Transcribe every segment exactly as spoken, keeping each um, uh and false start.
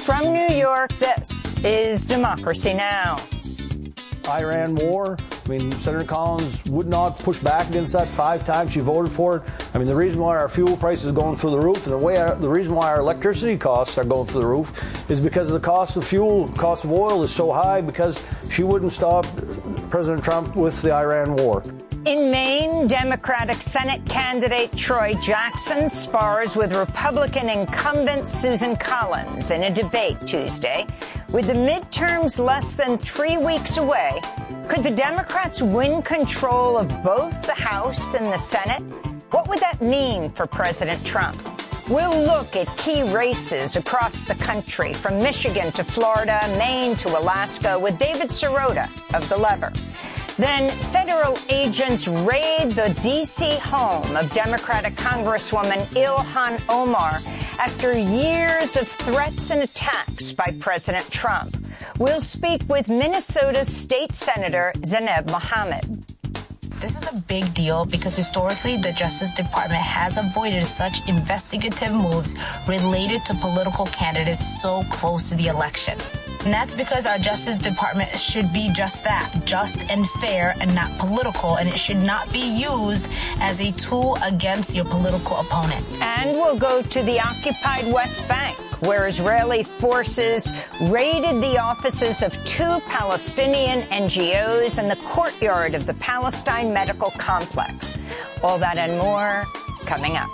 From New York, this is Democracy Now! Iran war. I mean, Senator Collins would not push back against that five times. She voted for it. I mean, the reason why our fuel prices are going through the roof and the way our, the reason why our electricity costs are going through the roof is because the cost of fuel, cost of oil is so high because she wouldn't stop President Trump with the Iran war. In Maine, Democratic Senate candidate Troy Jackson spars with Republican incumbent Susan Collins in a debate Tuesday. With the midterms less than three weeks away, could the Democrats win control of both the House and the Senate? What would that mean for President Trump? We'll look at key races across the country, from Michigan to Florida, Maine to Alaska, with David Sirota of The Lever. Then federal agents raid the D C home of Democratic Congresswoman Ilhan Omar after years of threats and attacks by President Trump. We'll speak with Minnesota's State Senator Zainab Mohammed. This is a big deal because historically the Justice Department has avoided such investigative moves related to political candidates so close to the election. And that's because our Justice Department should be just that, just and fair and not political, and it should not be used as a tool against your political opponents. And we'll go to the occupied West Bank, where Israeli forces raided the offices of two Palestinian N G Os in the courtyard of the Palestine Medical Complex. All that and more coming up.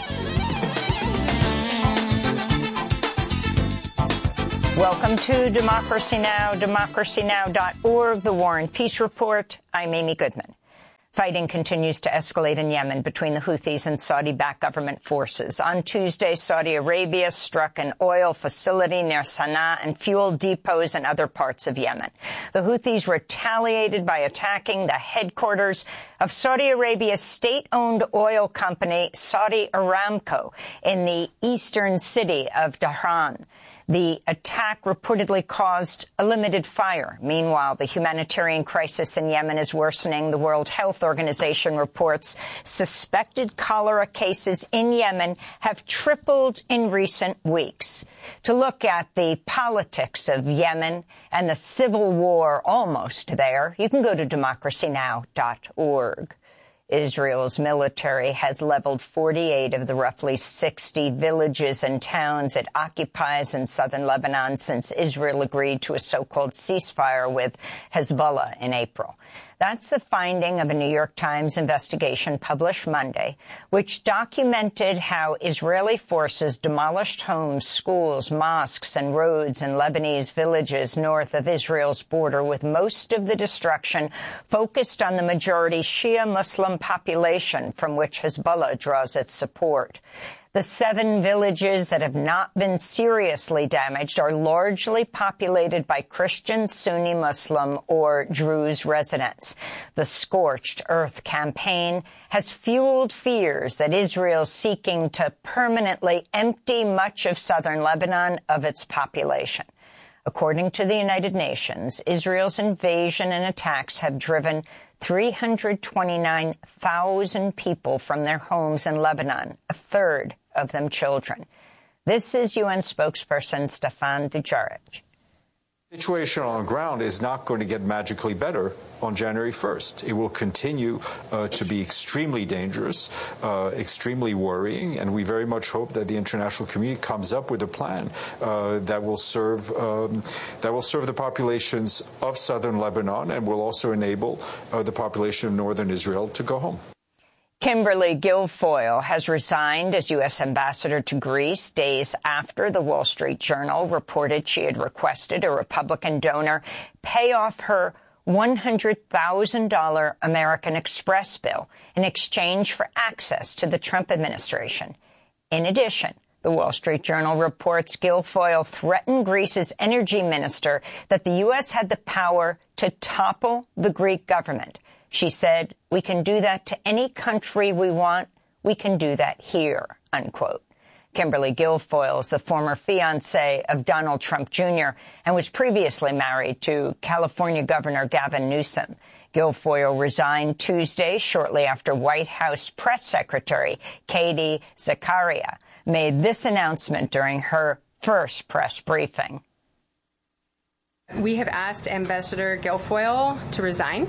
Welcome to Democracy Now!, democracy now dot org, the War and Peace Report. I'm Amy Goodman. Fighting continues to escalate in Yemen between the Houthis and Saudi-backed government forces. On Tuesday, Saudi Arabia struck an oil facility near Sana'a and fuel depots in other parts of Yemen. The Houthis retaliated by attacking the headquarters of Saudi Arabia's state-owned oil company, Saudi Aramco, in the eastern city of Dhahran. The attack reportedly caused a limited fire. Meanwhile, the humanitarian crisis in Yemen is worsening. The World Health Organization reports suspected cholera cases in Yemen have tripled in recent weeks. To look at the politics of Yemen and the civil war almost there, you can go to democracy now dot org. Israel's military has leveled forty-eight of the roughly sixty villages and towns it occupies in southern Lebanon since Israel agreed to a so-called ceasefire with Hezbollah in April. That's the finding of a New York Times investigation published Monday, which documented how Israeli forces demolished homes, schools, mosques, and roads in Lebanese villages north of Israel's border, with most of the destruction focused on the majority Shia Muslim population from which Hezbollah draws its support. The seven villages that have not been seriously damaged are largely populated by Christian, Sunni Muslim, or Druze residents. The Scorched Earth campaign has fueled fears that Israel is seeking to permanently empty much of southern Lebanon of its population. According to the United Nations, Israel's invasion and attacks have driven three hundred twenty-nine thousand people from their homes in Lebanon, a third of them children. This is U N spokesperson Stefan Dujarric. The situation on the ground is not going to get magically better on January first. It will continue uh, to be extremely dangerous, uh, extremely worrying, and we very much hope that the international community comes up with a plan uh, that will serve um, that will serve the populations of southern Lebanon and will also enable uh, the population of northern Israel to go home. Kimberly Guilfoyle has resigned as U S ambassador to Greece days after the Wall Street Journal reported she had requested a Republican donor pay off her one hundred thousand dollars American Express bill in exchange for access to the Trump administration. In addition, the Wall Street Journal reports Guilfoyle threatened Greece's energy minister that the U S had the power to topple the Greek government. She said, "We can do that to any country we want. We can do that here," unquote. Kimberly Guilfoyle is the former fiancée of Donald Trump Junior and was previously married to California Governor Gavin Newsom. Guilfoyle resigned Tuesday shortly after White House press secretary Katie Zakaria made this announcement during her first press briefing. We have asked Ambassador Guilfoyle to resign.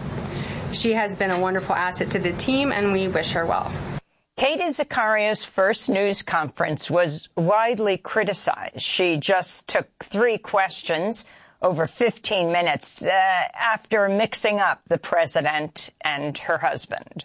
She has been a wonderful asset to the team, and we wish her well. Katie Zacaria's first news conference was widely criticized. She just took three questions over fifteen minutes uh, after mixing up the president and her husband.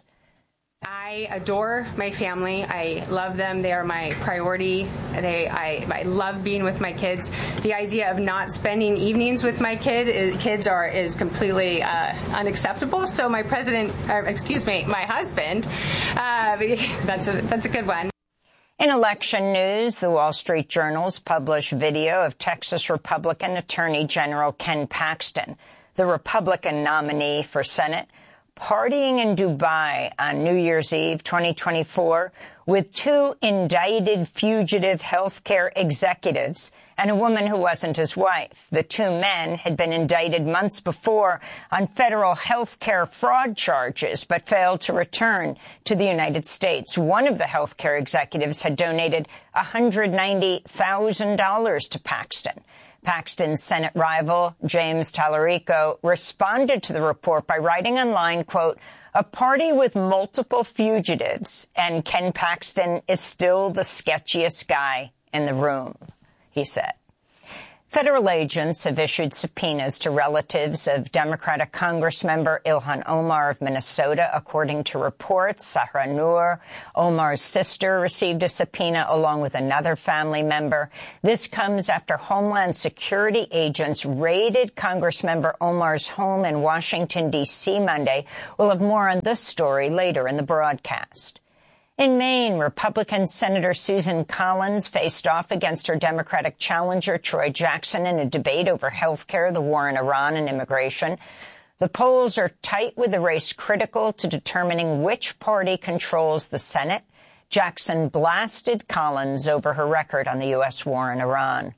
I adore my family. I love them. They are my priority. They, I, I love being with my kids. The idea of not spending evenings with my kid, is, kids are is completely uh, unacceptable. So my president, or excuse me, my husband, uh, that's a that's a good one. In election news, the Wall Street Journal's published video of Texas Republican Attorney General Ken Paxton, the Republican nominee for Senate, partying in Dubai on New Year's Eve twenty twenty-four with two indicted fugitive health care executives and a woman who wasn't his wife. The two men had been indicted months before on federal health care fraud charges, but failed to return to the United States. One of the health care executives had donated one hundred ninety thousand dollars to Paxton. Paxton's Senate rival, James Tallarico, responded to the report by writing online, quote, "A party with multiple fugitives, and Ken Paxton is still the sketchiest guy in the room," he said. Federal agents have issued subpoenas to relatives of Democratic Congressmember Ilhan Omar of Minnesota. According to reports, Sahra Noor, Omar's sister, received a subpoena along with another family member. This comes after Homeland Security agents raided Congressmember Omar's home in Washington, D C Monday. We'll have more on this story later in the broadcast. In Maine, Republican Senator Susan Collins faced off against her Democratic challenger, Troy Jackson, in a debate over health care, the war in Iran, and immigration. The polls are tight, with the race critical to determining which party controls the Senate. Jackson blasted Collins over her record on the U S war in Iran.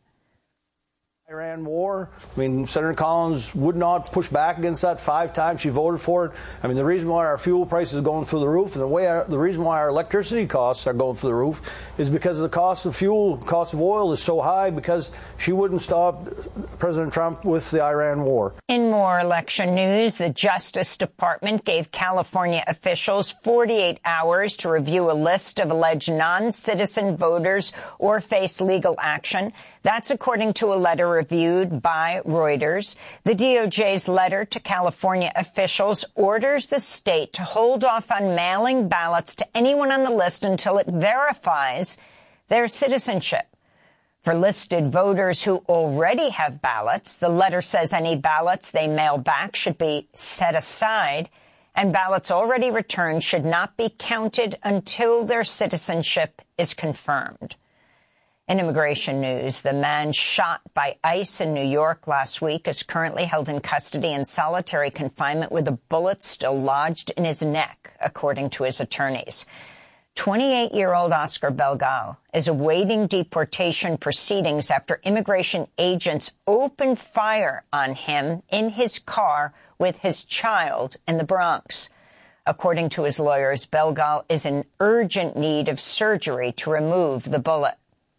Iran war. I mean, Senator Collins would not push back against that five times. She voted for it. I mean, the reason why our fuel prices are going through the roof and the way our, the reason why our electricity costs are going through the roof is because the cost of fuel, cost of oil is so high because she wouldn't stop President Trump with the Iran war. In more election news, the Justice Department gave California officials forty-eight hours to review a list of alleged non-citizen voters or face legal action. That's according to a letter reviewed by Reuters. The D O J's letter to California officials orders the state to hold off on mailing ballots to anyone on the list until it verifies their citizenship. For listed voters who already have ballots, the letter says any ballots they mail back should be set aside, and ballots already returned should not be counted until their citizenship is confirmed. In immigration news, the man shot by ICE in New York last week is currently held in custody in solitary confinement with a bullet still lodged in his neck, according to his attorneys. twenty-eight-year-old Oscar Belgal is awaiting deportation proceedings after immigration agents opened fire on him in his car with his child in the Bronx. According to his lawyers, Belgal is in urgent need of surgery to remove the bullet.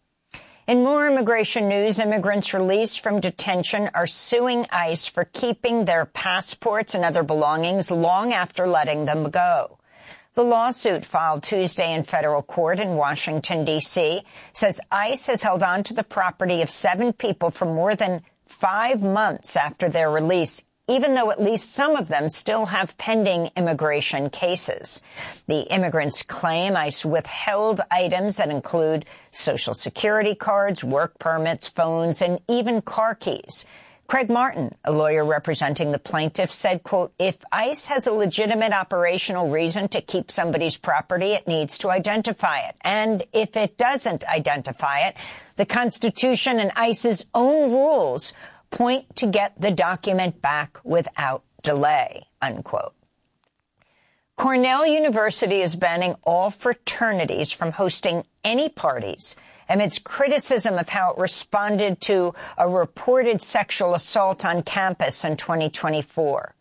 In more immigration news, immigrants released from detention are suing ICE for keeping their passports and other belongings long after letting them go. The lawsuit, filed Tuesday in federal court in Washington, D C, says ICE has held on to the property of seven people for more than five months after their release, even though at least some of them still have pending immigration cases. The immigrants claim ICE withheld items that include Social Security cards, work permits, phones, and even car keys. Craig Martin, a lawyer representing the plaintiffs, said, quote, "If ICE has a legitimate operational reason to keep somebody's property, it needs to identify it. And if it doesn't identify it, the Constitution and ICE's own rules point to get the document back without delay," unquote. Cornell University is banning all fraternities from hosting any parties amidst criticism of how it responded to a reported sexual assault on campus in twenty twenty-four.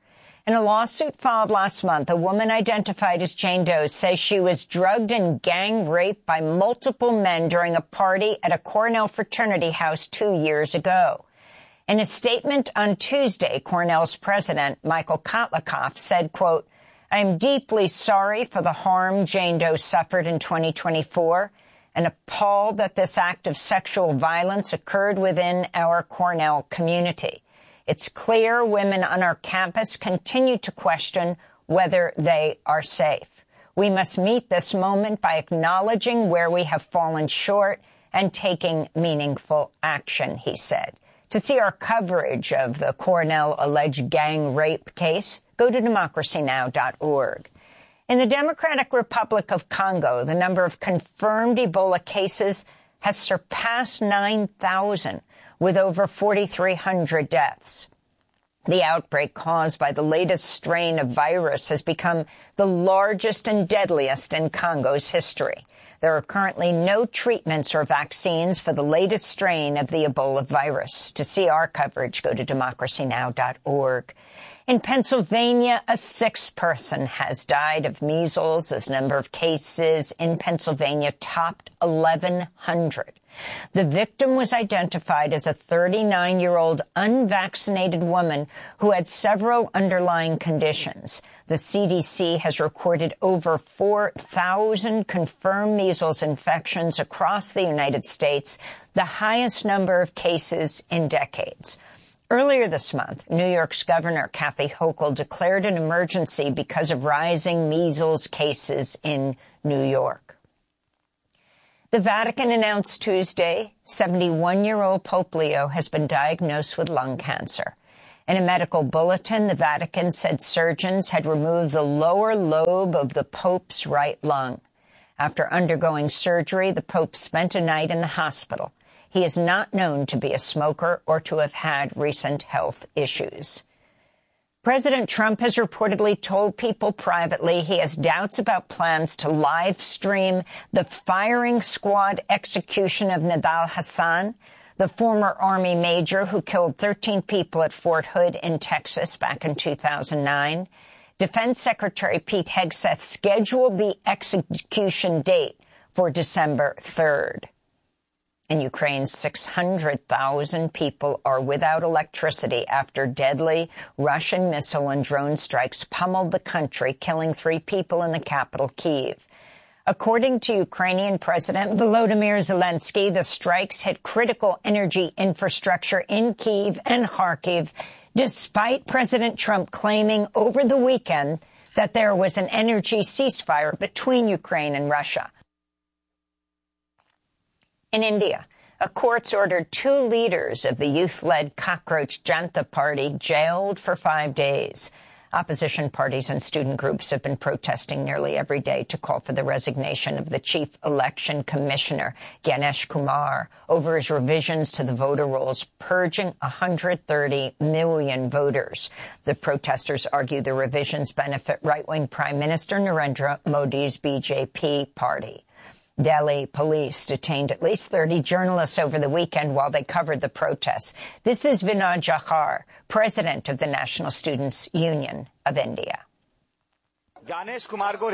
In a lawsuit filed last month, a woman identified as Jane Doe says she was drugged and gang raped by multiple men during a party at a Cornell fraternity house two years ago. In a statement on Tuesday, Cornell's president, Michael Kotlakoff, said, quote, I am deeply sorry for the harm Jane Doe suffered in twenty twenty-four and appalled that this act of sexual violence occurred within our Cornell community. It's clear women on our campus continue to question whether they are safe. We must meet this moment by acknowledging where we have fallen short and taking meaningful action, he said. To see our coverage of the Cornell alleged gang rape case, go to democracy now dot org. In the Democratic Republic of Congo, the number of confirmed Ebola cases has surpassed nine thousand, with over forty-three hundred deaths. The outbreak caused by the latest strain of virus has become the largest and deadliest in Congo's history. There are currently no treatments or vaccines for the latest strain of the Ebola virus. To see our coverage, go to democracy now dot org. In Pennsylvania, a sixth person has died of measles as the number of cases in Pennsylvania topped eleven hundred. The victim was identified as a thirty-nine-year-old unvaccinated woman who had several underlying conditions. The C D C has recorded over four thousand confirmed measles infections across the United States, the highest number of cases in decades. Earlier this month, New York's Governor Kathy Hochul declared an emergency because of rising measles cases in New York. The Vatican announced Tuesday seventy-one-year-old Pope Leo has been diagnosed with lung cancer. In a medical bulletin, the Vatican said surgeons had removed the lower lobe of the Pope's right lung. After undergoing surgery, the Pope spent a night in the hospital. He is not known to be a smoker or to have had recent health issues. President Trump has reportedly told people privately he has doubts about plans to live stream the firing squad execution of Nidal Hasan, the former Army major who killed thirteen people at Fort Hood in Texas back in two thousand nine. Defense Secretary Pete Hegseth scheduled the execution date for December third. In Ukraine, six hundred thousand people are without electricity after deadly Russian missile and drone strikes pummeled the country, killing three people in the capital, Kyiv. According to Ukrainian President Volodymyr Zelensky, the strikes hit critical energy infrastructure in Kyiv and Kharkiv, despite President Trump claiming over the weekend that there was an energy ceasefire between Ukraine and Russia. In India, a court's ordered two leaders of the youth-led Cockroach Janata Party jailed for five days. Opposition parties and student groups have been protesting nearly every day to call for the resignation of the chief election commissioner, Ganesh Kumar, over his revisions to the voter rolls, purging one hundred thirty million voters. The protesters argue the revisions benefit right-wing Prime Minister Narendra Modi's B J P party. Delhi police detained at least thirty journalists over the weekend while they covered the protests. This is Vinod Jahar, president of the National Students Union of India. Ganesh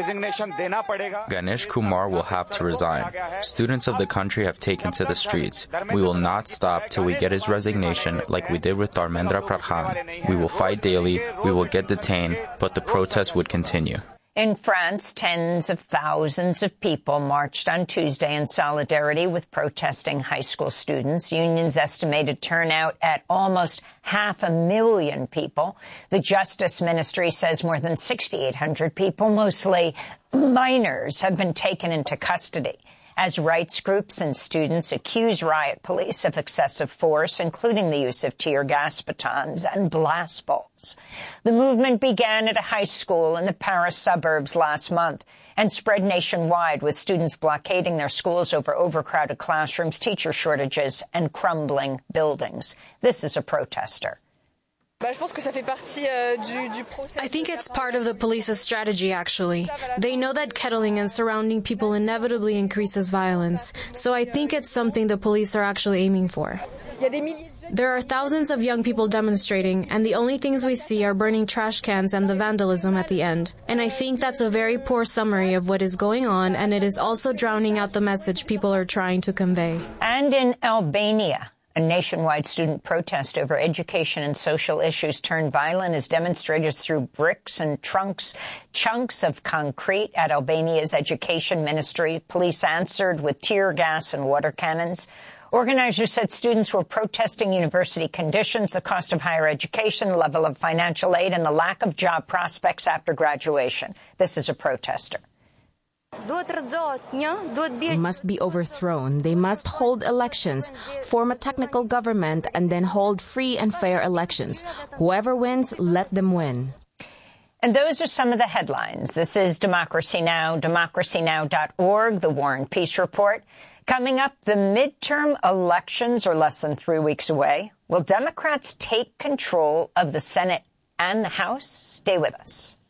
Kumar will have to resign. Students of the country have taken to the streets. We will not stop till we get his resignation like we did with Dharmendra Pradhan. We will fight daily, we will get detained, but the protest would continue. In France, tens of thousands of people marched on Tuesday in solidarity with protesting high school students. Unions estimated turnout at almost half a million people. The Justice Ministry says more than six thousand eight hundred people, mostly minors, have been taken into custody, as rights groups and students accuse riot police of excessive force, including the use of tear gas batons and blast balls. The movement began at a high school in the Paris suburbs last month and spread nationwide, with students blockading their schools over overcrowded classrooms, teacher shortages, and crumbling buildings. This is a protester. I think it's part of the police's strategy, actually. They know that kettling and surrounding people inevitably increases violence, so I think it's something the police are actually aiming for. There are thousands of young people demonstrating, and the only things we see are burning trash cans and the vandalism at the end. And I think that's a very poor summary of what is going on, and it is also drowning out the message people are trying to convey. And in Albania, a nationwide student protest over education and social issues turned violent as demonstrators threw bricks and trunks, chunks of concrete at Albania's education ministry. Police answered with tear gas and water cannons. Organizers said students were protesting university conditions, the cost of higher education, the level of financial aid, and the lack of job prospects after graduation. This is a protester. They must be overthrown. They must hold elections, form a technical government, and then hold free and fair elections. Whoever wins, let them win. And those are some of the headlines. This is Democracy Now!, democracy now dot org, the War and Peace Report. Coming up, the midterm elections are less than three weeks away. Will Democrats take control of the Senate and the House? Stay with us.